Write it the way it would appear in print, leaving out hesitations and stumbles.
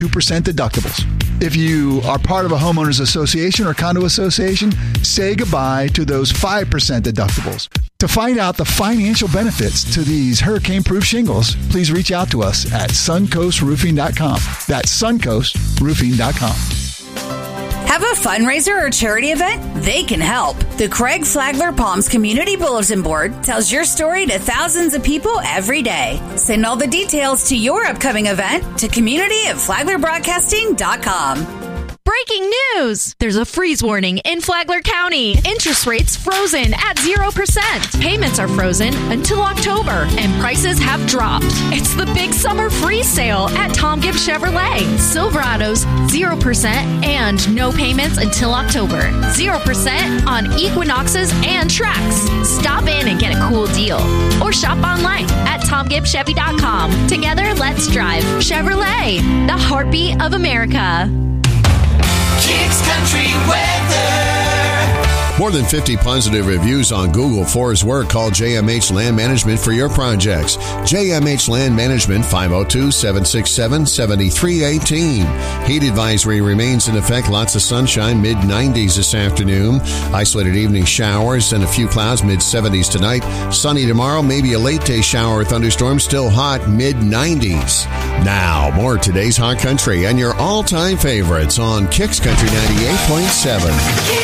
2% deductibles. If you are part of a homeowners association or condo association, say goodbye to those 5% deductibles. To find out the financial benefits to these hurricane-proof shingles, please reach out to us at suncoastroofing.com. That's suncoastroofing.com. Have a fundraiser or charity event? They can help. The Craig Flagler Palms Community Bulletin Board tells your story to thousands of people every day. Send all the details to your upcoming event to community@flaglerbroadcasting.com. Breaking news! There's a freeze warning in Flagler County. Interest rates frozen at 0%. Payments are frozen until October, and prices have dropped. It's the big summer freeze sale at Tom Gibbs Chevrolet. Silverados, 0% and no payments until October. 0% on Equinoxes and Trax. Stop in and get a cool deal. Or shop online at TomGibbsChevy.com. Together, let's drive. Chevrolet, the heartbeat of America. Kicks Country Weather. More than 50 positive reviews on Google for his work. Call JMH Land Management for your projects. JMH Land Management, 502-767-7318. Heat advisory remains in effect. Lots of sunshine, mid-90s this afternoon. Isolated evening showers and a few clouds, mid-70s tonight. Sunny tomorrow, maybe a late-day shower or thunderstorm. Still hot, mid-90s. Now, more of today's Hot Country and your all-time favorites on Kicks Country 98.7.